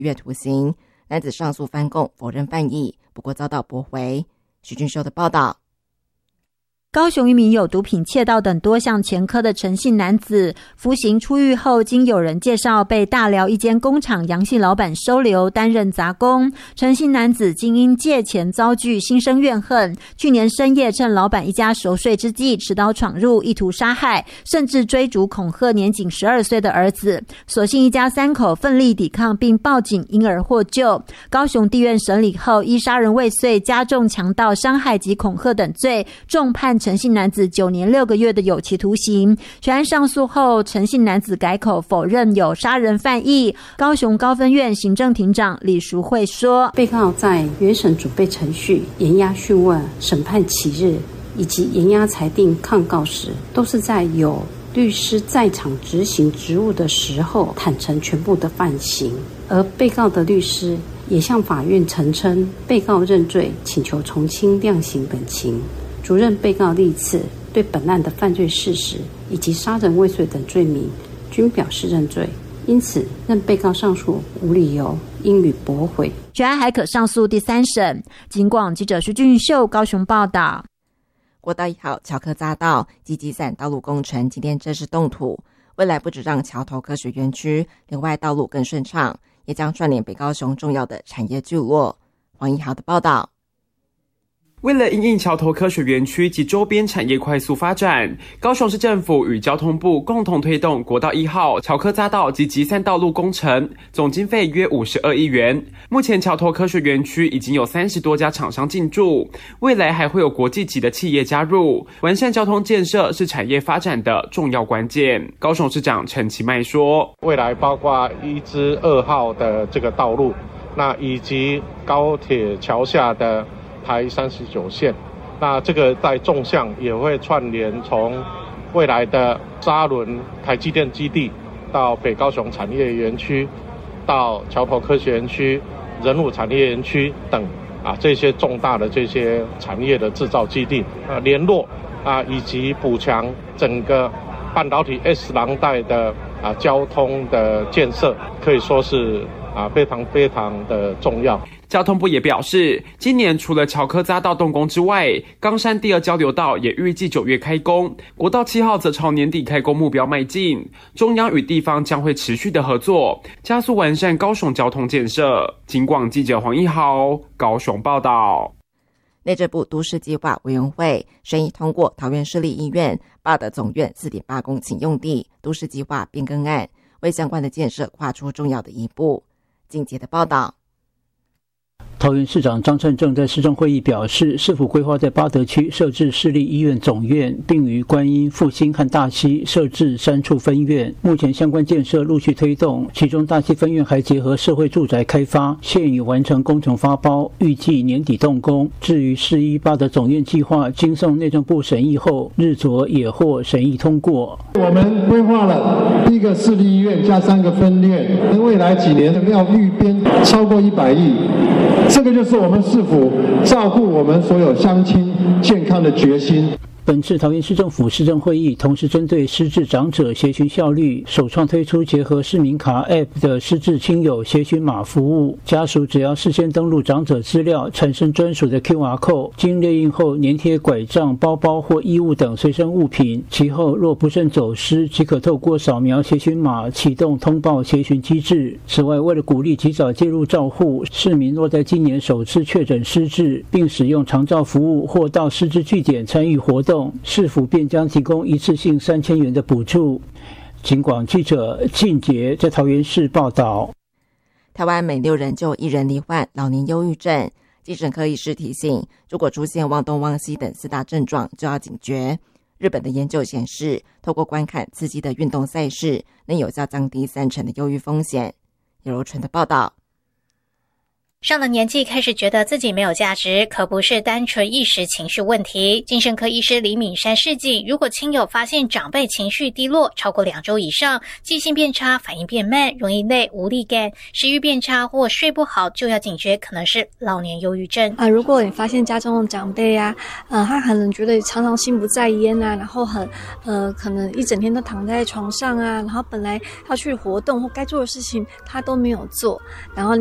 1月徒刑。男子上诉翻供，否认犯意，不过遭到驳回。许俊秀的报道。 高雄一名有毒品窃盗等多项前科的陈姓男子，服刑出狱后，经有人介绍被大寮一间工厂杨姓老板收留担任杂工。陈姓男子竟因借钱遭拒，心生怨恨。去年深夜趁老板一家熟睡之际，持刀闯入，意图杀害，甚至追逐恐吓年仅12岁的儿子。所幸一家3口奋力抵抗并报警，因而获救。高雄地院审理后，依杀人未遂、加重强盗伤害及恐吓等罪，重判陈姓男子9年6个月的有期徒刑。全案上诉后，陈姓男子改口否认有杀人犯意。高雄高分院行政庭长李淑慧说， 被告在原审准备程序、严押讯问、审判期日以及严押裁定抗告时，都是在有律师在场执行职务的时候坦诚全部的犯行，而被告的律师也向法院陈称被告认罪，请求从轻量刑本情。主任被告历次对本案的犯罪事实以及杀人未遂等罪名均表示认罪，因此认被告上诉无理由，应予驳回。 全案还可上诉第3审。警广记者徐俊秀高雄报道。 国道1号桥科匝道及集散道路工程今天正式动土，未来不只让桥头科学园区连外道路更顺畅，也将串联北高雄重要的产业聚落。黄一豪的报道。 为了因应桥头科学园区及周边产业快速发展，高雄市政府与交通部共同推动国道1号桥科匝道及集散道路工程，总经费约52亿元。目前桥头科学园区已经有30多家厂商进驻，未来还会有国际级的企业加入。完善交通建设是产业发展的重要关键。高雄市长陈其迈说， 未来包括1至2号的这个道路，那以及高铁桥下的台39线，那这个在纵向也会串联从未来的沙仑台积电基地到北高雄产业园区，到桥头科学园区、仁武产业园区等这些重大的这些产业的制造基地联络以及补强整个半导体 S 廊带的交通的建设，可以说是非常非常的重要。 交通部也表示，今年除了桥科匝道动工之外，冈山第2交流道也预计9月开工，国道7号则朝年底开工目标迈进。中央与地方将会持续的合作，加速完善高雄交通建设。警广记者黄一豪高雄报道。 内政部都市计划委员会审议通过桃园市立医院8的总院 4.8 公顷用地都市计划变更案，为相关的建设跨出重要的一步。进阶的报道。 桃园市长张善政在市政会议表示，市府规划在八德区设置市立医院总院，并于观音、复兴和大溪设置3处分院。目前相关建设陆续推动，其中大溪分院还结合社会住宅开发，现已完成工程发包，预计年底动工。至于市医八德总院计划，经送内政部审议后，日昨也获审议通过。 我们规划了第一个市立医院加3个分院，未来几年要预编超过100亿。这个就是我们市府照顾我们所有乡亲健康的决心。 本次桃园市政府市政会议同时针对失智长者协询效率，首创推出结合市民卡 App 的失智亲友协询码服务。家属只要事先登录长者资料，产生专属的 QR code， 经列印后粘贴拐杖、包包或衣物等随身物品，其后若不慎走失，即可透过扫描协询码启动通报协询机制。此外，为了鼓励及早介入照护，市民若在今年首次确诊失智，并使用长照服务或到失智据点参与活动，市府便将提供一次性3000元的补助。警广记者靳杰在桃园市报道。 台湾每6人就有1人罹患老年忧郁症，精神科医师提醒，如果出现忘东忘西等4大症状，就要警觉。日本的研究显示，透过观看刺激的运动赛事，能有效降低30%的忧郁风险。有柔纯的报道。 上了年纪开始觉得自己没有价值，可不是单纯一时情绪问题。精神科医师李敏珊示警，如果亲友发现长辈情绪低落超过2周以上，记性变差、反应变慢、容易累、无力感、食欲变差或睡不好，就要警觉可能是老年忧郁症。 如果你发现家中的长辈他可能觉得常常心不在焉然后可能一整天都躺在床上然后本来要去活动或该做的事情他都没有做，然后